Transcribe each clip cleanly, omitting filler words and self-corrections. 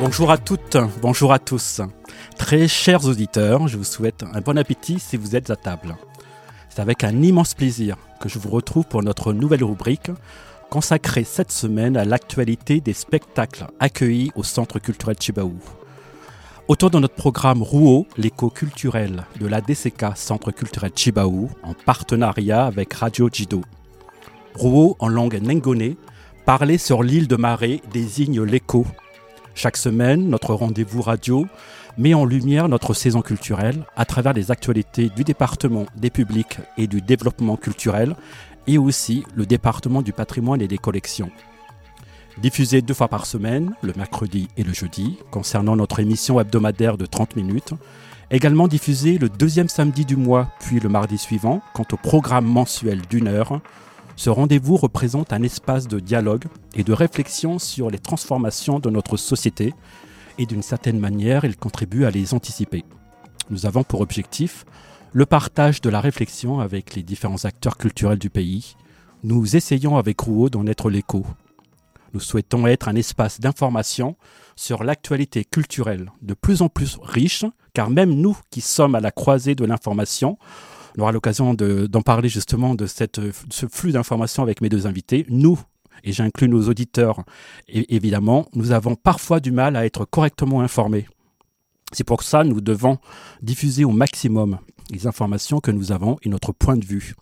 Bonjour à toutes, bonjour à tous. Très chers auditeurs, je vous souhaite un bon appétit si vous êtes à table. C'est avec un immense plaisir que je vous retrouve pour notre nouvelle rubrique consacrée cette semaine à l'actualité des spectacles accueillis au Centre culturel Tjibaou. Autour de notre programme Rouault, l'écho culturel de la DCK Centre culturel Tjibaou, en partenariat avec Radio Djido. Rouault, en langue nengone, parler sur l'île de Maré désigne l'écho. Chaque semaine, notre rendez-vous radio met en lumière notre saison culturelle à travers les actualités du département des publics et du développement culturel et aussi le département du patrimoine et des collections. Diffusé 2 fois par semaine, le mercredi et le jeudi, concernant notre émission hebdomadaire de 30 minutes. Également diffusé le 2e samedi du mois, puis le mardi suivant, quant au programme mensuel d'1 heure. Ce rendez-vous représente un espace de dialogue et de réflexion sur les transformations de notre société et d'une certaine manière, il contribue à les anticiper. Nous avons pour objectif le partage de la réflexion avec les différents acteurs culturels du pays. Nous essayons avec Rouault d'en être l'écho. Nous souhaitons être un espace d'information sur l'actualité culturelle de plus en plus riche, car même nous qui sommes à la croisée de l'information, on aura l'occasion d'en parler justement de ce flux d'informations avec mes 2 invités. Nous, et j'inclus nos auditeurs, évidemment, nous avons parfois du mal à être correctement informés. C'est pour ça que nous devons diffuser au maximum les informations que nous avons et notre point de vue.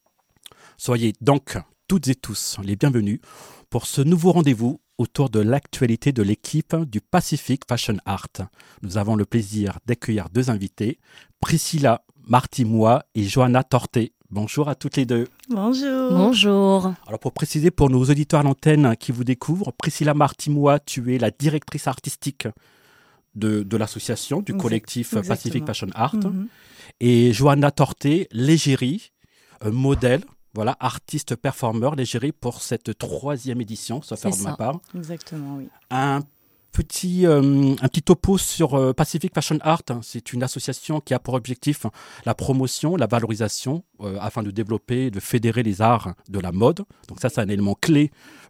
Soyez donc toutes et tous les bienvenus pour ce nouveau rendez-vous autour de l'actualité de l'équipe du Pacific Fashion Art. Nous avons le plaisir d'accueillir 2 invités, Priscilla Martimois et Johanna Torté. Bonjour à toutes les 2. Bonjour. Bonjour. Alors pour préciser pour nos auditeurs à l'antenne qui vous découvrent, Priscilla Martimois, tu es la directrice artistique de l'association, du collectif Pacific Fashion Art. Mm-hmm. Et Johanna Torté, l'égérie, modèle, voilà, artiste performeur, l'égérie pour cette 3e édition, sauf erreur de ma part. Exactement, oui. Un petit topo sur Pacific Fashion Art. C'est une association qui a pour objectif la promotion, la valorisation, afin de développer, de fédérer les arts de la mode. Donc ça, c'est un élément clé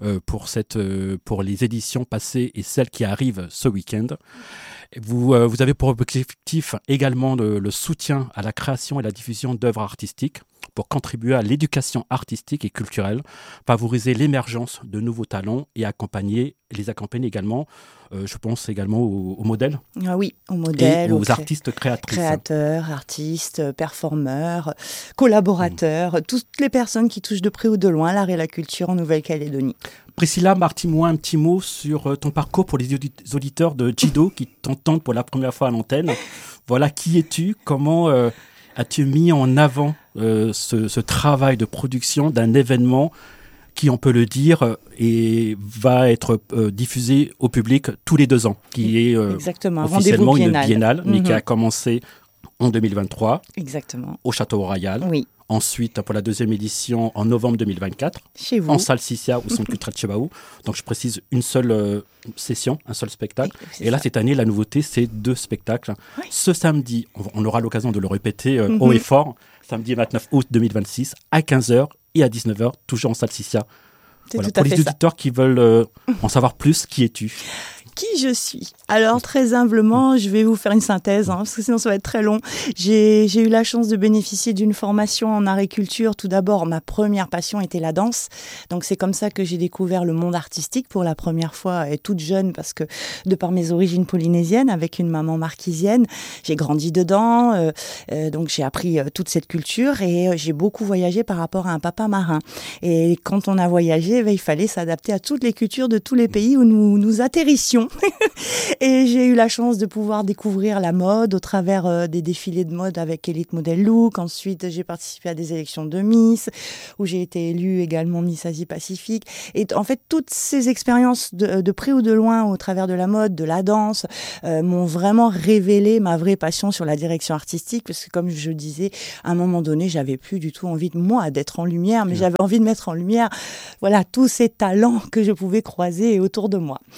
pour les éditions passées et celles qui arrivent ce week-end. Vous avez pour objectif également le soutien à la création et la diffusion d'œuvres artistiques pour contribuer à l'éducation artistique et culturelle, favoriser l'émergence de nouveaux talents et les accompagner également, je pense également aux modèles. Ah oui, aux modèles, et aux artistes créatrices. Créateurs, artistes, performeurs, collaborateurs, toutes les personnes qui touchent de près ou de loin l'art et la culture en Nouvelle-Calédonie. Priscilla, Martimois, un petit mot sur ton parcours pour les auditeurs de Djido qui t'entendent pour la première fois à l'antenne. Voilà, qui es-tu ? Comment as-tu mis en avant ce travail de production d'un événement qui, on peut le dire, va être diffusé au public tous les 2 ans, qui est officiellement une biennale, mais qui a commencé en 2023. Exactement. Au Château Royal. Oui. Ensuite, pour la 2e édition, en novembre 2024, chez vous, en salle Sissia au Centre culturel Tjibaou. Donc, je précise une seule session, un seul spectacle. Et là, cette année, la nouveauté, c'est 2 spectacles. Oui. Ce samedi, on aura l'occasion de le répéter haut et fort, samedi 29 août 2026, à 15h et à 19h, toujours en salle Sissia. Voilà. Pour les auditeurs qui veulent en savoir plus, qui es-tu ? Qui je suis ? Alors, très humblement, je vais vous faire une synthèse, parce que sinon ça va être très long. J'ai eu la chance de bénéficier d'une formation en art et culture. Tout d'abord, ma première passion était la danse. Donc, c'est comme ça que j'ai découvert le monde artistique pour la première fois, et toute jeune, parce que de par mes origines polynésiennes, avec une maman marquisienne, j'ai grandi dedans. Donc, j'ai appris toute cette culture et j'ai beaucoup voyagé par rapport à un papa marin. Et quand on a voyagé, il fallait s'adapter à toutes les cultures de tous les pays où nous atterrissions. Et j'ai eu la chance de pouvoir découvrir la mode au travers des défilés de mode avec Elite Model Look. Ensuite, j'ai participé à des élections de Miss, où j'ai été élue également Miss Asie Pacifique. Et en fait, toutes ces expériences de près ou de loin au travers de la mode, de la danse, m'ont vraiment révélé ma vraie passion sur la direction artistique. Parce que comme je disais, à un moment donné, j'avais plus du tout envie d'être en lumière, mais j'avais envie de mettre en lumière, voilà, tous ces talents que je pouvais croiser autour de moi.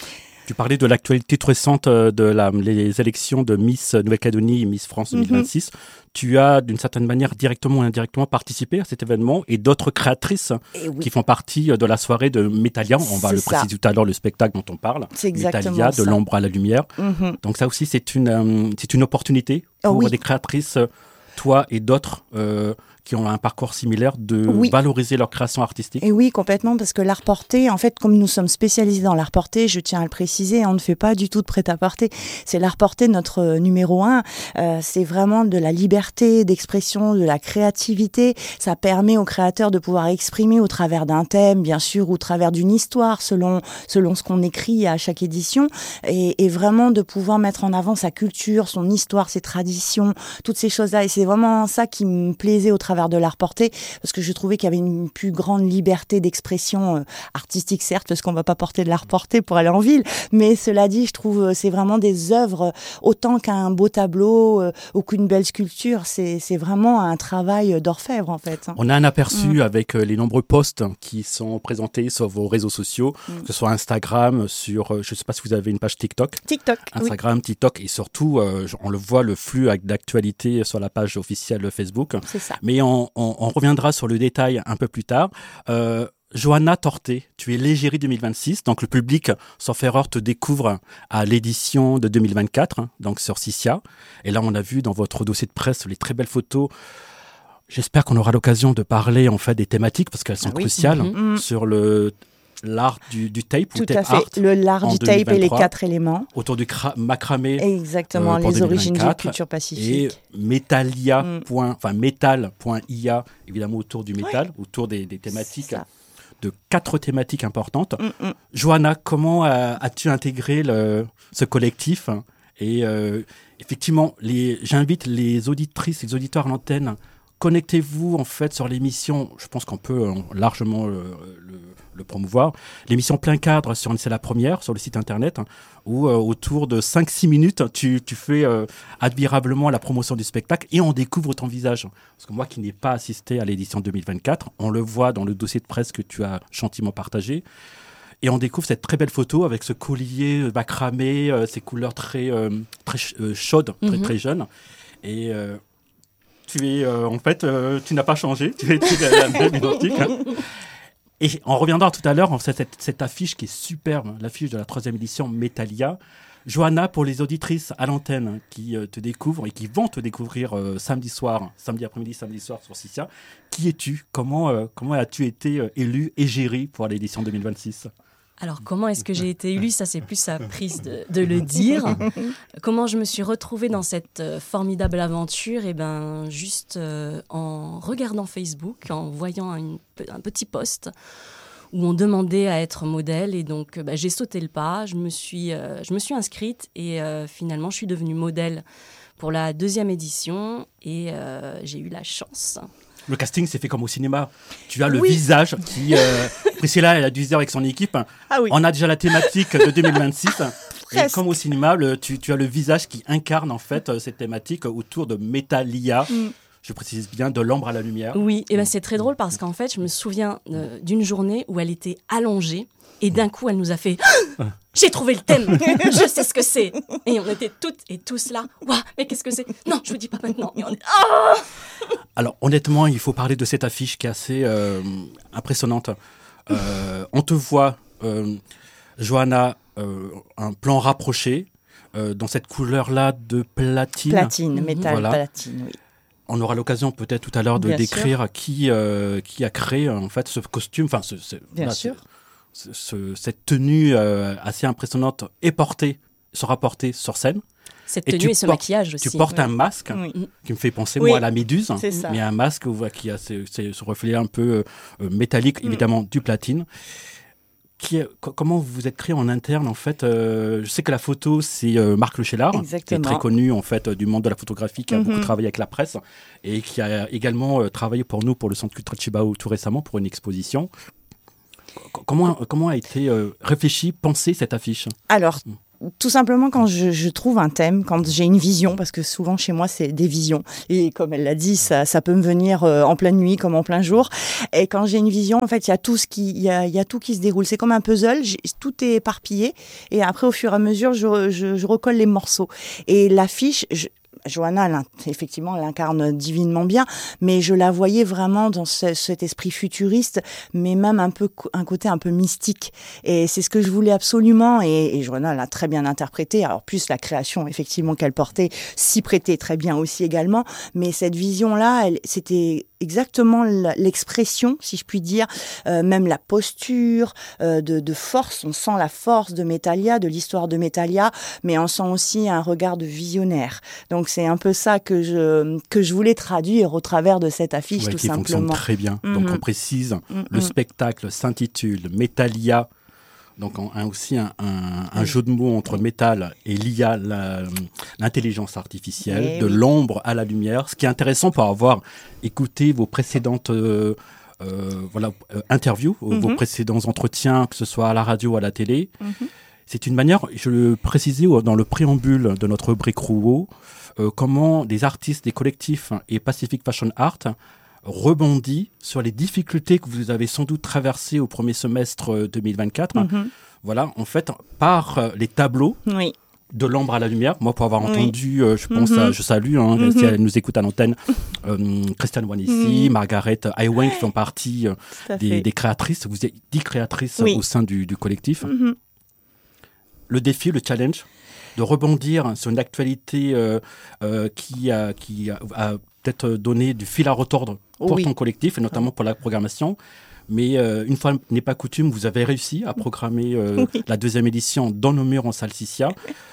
Tu parlais de l'actualité toute récente les élections de Miss Nouvelle-Calédonie et Miss France 2026. Tu as d'une certaine manière directement ou indirectement participé à cet événement et d'autres créatrices qui font partie de la soirée de Métalia. On va le préciser tout à l'heure, le spectacle dont on parle. C'est exactement Métalia, ça. de l'ombre à la lumière. Donc ça aussi, c'est une opportunité pour des créatrices, toi et d'autres, qui ont un parcours similaire, de valoriser leur création artistique. Et oui, complètement, parce que l'art porté, en fait, comme nous sommes spécialisés dans l'art porté, je tiens à le préciser, on ne fait pas du tout de prêt-à-porter. C'est l'art porté notre numéro 1. C'est vraiment de la liberté d'expression, de la créativité. Ça permet aux créateurs de pouvoir exprimer au travers d'un thème, bien sûr, ou au travers d'une histoire, selon ce qu'on écrit à chaque édition, et vraiment de pouvoir mettre en avant sa culture, son histoire, ses traditions, toutes ces choses-là. Et c'est vraiment ça qui me plaisait au travers de l'art porté, parce que je trouvais qu'il y avait une plus grande liberté d'expression artistique, certes, parce qu'on ne va pas porter de l'art porté pour aller en ville, mais cela dit, je trouve c'est vraiment des œuvres, autant qu'un beau tableau ou qu'une belle sculpture, c'est vraiment un travail d'orfèvre, en fait. On a un aperçu avec les nombreux posts qui sont présentés sur vos réseaux sociaux, que ce soit Instagram, je ne sais pas si vous avez une page TikTok. Instagram, TikTok, et surtout, on le voit, le flux d'actualité sur la page officielle Facebook. C'est ça. Mais on reviendra sur le détail un peu plus tard. Johanna Torté, tu es l'égérie 2026, donc le public, sauf erreur, te découvre à l'édition de 2024, donc sur Cissia. Et là, on a vu dans votre dossier de presse les très belles photos. J'espère qu'on aura l'occasion de parler en fait des thématiques, parce qu'elles sont cruciales, sur l'art du tape. Tout à fait, l'art du tape et les 4 éléments. Autour du macramé. Exactement, les origines de la culture pacifique. Et Métalia, Metal.ia, évidemment autour du métal, autour des thématiques, de 4 thématiques importantes. Johanna, comment as-tu intégré ce collectif? Et effectivement, j'invite les auditrices et les auditeurs à l'antenne. Connectez-vous en fait sur l'émission, je pense qu'on peut largement le promouvoir, l'émission Plein Cadre c'est la première sur le site internet, où autour de 5-6 minutes, tu fais admirablement la promotion du spectacle et on découvre ton visage. Parce que moi qui n'ai pas assisté à l'édition 2024, on le voit dans le dossier de presse que tu as gentiment partagé. Et on découvre cette très belle photo avec ce collier macramé, ces couleurs très chaudes, très jeunes. Et tu es, en fait, tu n'as pas changé, tu es la même identique. Et on reviendra tout à l'heure, cette affiche qui est superbe, l'affiche de la 3e édition Métalia. Johanna, pour les auditrices à l'antenne qui te découvrent et qui vont te découvrir samedi après-midi, samedi soir sur Cissia, qui es-tu? Comment as-tu été élue égérie pour l'édition 2026? Alors, comment est-ce que j'ai été élue? Ça, c'est plus à prise de le dire. Comment je me suis retrouvée dans cette formidable aventure? Eh bien, juste en regardant Facebook, en voyant un petit post où on demandait à être modèle. Et donc, j'ai sauté le pas, je me suis inscrite et finalement, je suis devenue modèle pour la 2e édition et j'ai eu la chance. Le casting s'est fait comme au cinéma. Tu as le visage qui... Priscilla, elle a dû dire avec son équipe. On a déjà la thématique de 2026. Et comme au cinéma, tu as le visage qui incarne en fait cette thématique autour de Métalia. Je précise bien, de l'ombre à la lumière. Oui, et c'est très drôle parce qu'en fait, je me souviens d'une journée où elle était allongée et d'un coup, elle nous a fait « J'ai trouvé le thème, je sais ce que c'est !» Et on était toutes et tous là « Waouh, mais qu'est-ce que c'est ? Non, je vous dis pas maintenant. » Et on est « Oh !» Alors, honnêtement, il faut parler de cette affiche qui est assez impressionnante. On te voit, Johanna, un plan rapproché, dans cette couleur-là de platine. Métal, platine, oui. On aura l'occasion peut-être tout à l'heure de décrire qui a créé en fait ce costume, enfin cette tenue assez impressionnante sera portée sur scène. Cette tenue et ce maquillage aussi. Tu portes un masque qui me fait penser moi à la méduse, mais un masque qui a ce reflet un peu métallique, évidemment du platine. Comment vous vous êtes créé en interne en fait? Je sais que la photo c'est Marc Lechelard, qui est très connu en fait du monde de la photographie, qui a beaucoup travaillé avec la presse et qui a également travaillé pour nous pour le Centre culturel Chibao tout récemment pour une exposition. Comment a été réfléchie, pensée cette affiche? Alors, tout simplement quand je trouve un thème, quand j'ai une vision, parce que souvent chez moi c'est des visions, et comme elle l'a dit, ça peut me venir en pleine nuit comme en plein jour, et quand j'ai une vision, en fait il y a tout qui se déroule, c'est comme un puzzle, tout est éparpillé, et après au fur et à mesure je recolle les morceaux, et l'affiche, Johanna, effectivement, elle incarne divinement bien, mais je la voyais vraiment dans cet esprit futuriste, mais même un côté un peu mystique. Et c'est ce que je voulais absolument, et Johanna l'a très bien interprété. Alors plus la création, effectivement, qu'elle portait, s'y prêtait très bien aussi également, mais cette vision-là, c'était exactement l'expression, si je puis dire, même la posture de force. On sent la force de Métalia, de l'histoire de Métalia, mais on sent aussi un regard de visionnaire. Donc c'est un peu ça que je voulais traduire au travers de cette affiche, tout qui simplement. Fonctionne très bien. Donc on précise, le spectacle s'intitule Métalia. Donc aussi un jeu de mots entre métal et l'IA, l'intelligence artificielle, de l'ombre à la lumière. Ce qui est intéressant pour avoir écouté vos précédentes interviews, vos précédents entretiens, que ce soit à la radio ou à la télé. C'est une manière, je le précisais dans le préambule de notre rubrique Rouault, comment des artistes, des collectifs et Pacific Fashion Art rebondit sur les difficultés que vous avez sans doute traversées au premier semestre 2024. Voilà, en fait, par les tableaux de l'ombre à la lumière. Moi, pour avoir entendu, je pense, je salue, si elle nous écoute à l'antenne, Christiane Wanissi, Margaret Iwang qui font partie des créatrices. Vous êtes 10 créatrices au sein du collectif. Le défi, le challenge, de rebondir sur une actualité qui a peut-être donné du fil à retordre pour ton collectif, et notamment pour la programmation. Mais une fois n'est pas coutume, vous avez réussi à programmer la deuxième édition dans nos murs en salle Sissia.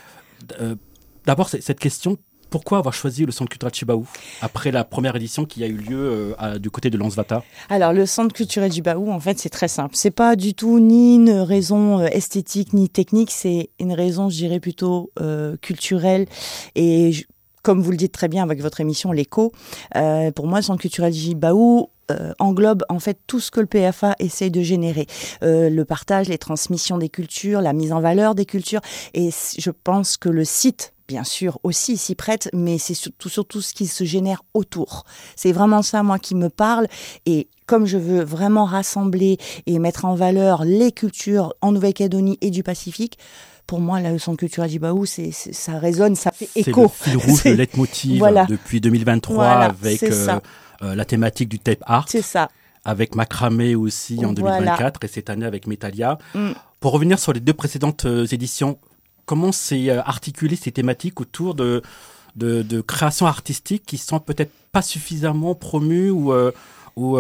D'abord, cette question, pourquoi avoir choisi le Centre culturel Tjibaou après la première édition qui a eu lieu du côté de Lansvata? Alors, le Centre culturel Tjibaou, en fait, c'est très simple. C'est pas du tout ni une raison esthétique ni technique, c'est une raison, je dirais, plutôt culturelle. Et comme vous le dites très bien avec votre émission, l'écho, pour moi, le Centre culturel Tjibaou englobe en fait tout ce que le PFA essaye de générer. Le partage, les transmissions des cultures, la mise en valeur des cultures. Et je pense que le site, bien sûr, aussi s'y prête, mais c'est surtout ce qui se génère autour. C'est vraiment ça, moi, qui me parle. Et comme je veux vraiment rassembler et mettre en valeur les cultures en Nouvelle-Calédonie et du Pacifique, pour moi, le Centre culturel Tjibaou, ça résonne, ça fait écho. C'est le fil rouge, le leitmotiv depuis 2023 avec la thématique du tape art. C'est ça. Avec Macramé aussi en 2024 et cette année avec Métalia. Pour revenir sur les 2 précédentes éditions, comment s'est articulé ces thématiques autour de créations artistiques qui sont peut-être pas suffisamment promues ou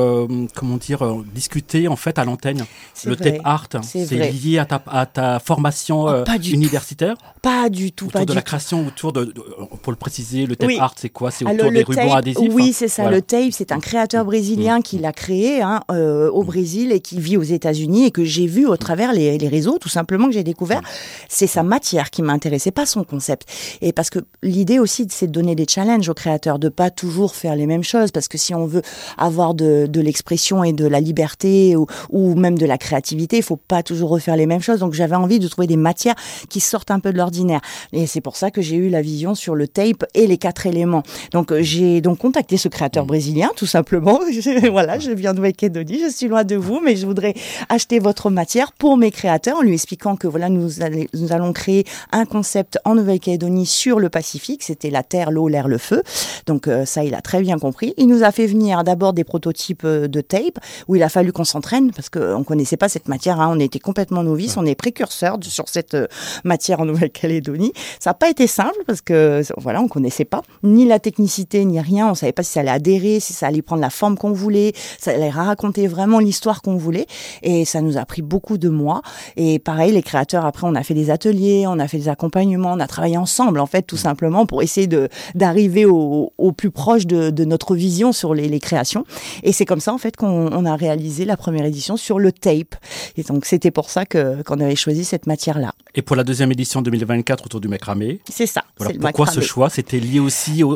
discuter en fait à l'antenne. Le tape art, c'est lié à ta formation universitaire? Pas du tout. Autour de la création, autour de pour le préciser, le tape art, c'est quoi? C'est autour des rubans adhésifs? Oui, c'est ça. Voilà. Le tape, c'est un créateur brésilien qui l'a créé au Brésil et qui vit aux États-Unis et que j'ai vu au travers les réseaux, tout simplement, que j'ai découvert. C'est sa matière qui m'intéressait, pas son concept. Et parce que l'idée aussi, c'est de donner des challenges aux créateurs, de pas toujours faire les mêmes choses, parce que si on veut avoir de l'expression et de la liberté ou même de la créativité, il faut pas toujours refaire les mêmes choses. Donc j'avais envie de trouver des matières qui sortent un peu de l'ordinaire. Et c'est pour ça que j'ai eu la vision sur le tape et les 4 éléments. Donc j'ai contacté ce créateur brésilien, tout simplement. Voilà, je viens de Nouvelle-Calédonie, je suis loin de vous, mais je voudrais acheter votre matière pour mes créateurs, en lui expliquant que voilà, nous allons créer un concept en Nouvelle-Calédonie sur le Pacifique. C'était la terre, l'eau, l'air, le feu. Donc ça, il a très bien compris. Il nous a fait venir d'abord des prototypes de tape, où il a fallu qu'on s'entraîne, parce qu'on ne connaissait pas cette matière, on était complètement novices, on est précurseurs sur cette matière en Nouvelle-Calédonie. Ça n'a pas été simple, parce que voilà, on ne connaissait pas, ni la technicité, ni rien, on ne savait pas si ça allait adhérer, si ça allait prendre la forme qu'on voulait, ça allait raconter vraiment l'histoire qu'on voulait, et ça nous a pris beaucoup de mois. Et pareil, les créateurs, après, on a fait des ateliers, on a fait des accompagnements, on a travaillé ensemble, en fait, tout simplement, pour essayer d'arriver au plus proche de notre vision sur les créations. Et c'est comme ça, en fait, qu'on a réalisé la première édition sur le tape. Et donc, c'était pour ça qu'on avait choisi cette matière-là. Et pour la deuxième édition 2024 autour du macramé? C'est ça. Voilà. C'est pourquoi macramé. Ce choix? C'était lié aussi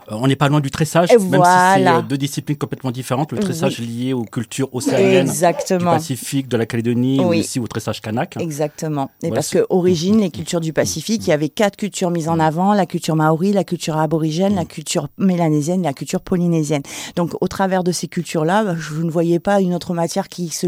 On n'est pas loin du tressage, Et même voilà. si c'est deux disciplines complètement différentes. Le tressage lié aux cultures océaniennes Exactement. du Pacifique, de la Calédonie, ou aussi au tressage kanak. Exactement. Et Voilà, parce que origine, les cultures du Pacifique, il y avait 4 cultures mises en avant, la culture maori, la culture aborigène, la culture mélanésienne, la culture polynésienne. Donc, au travers de ces cultures-là, je ne voyais pas une autre matière qui se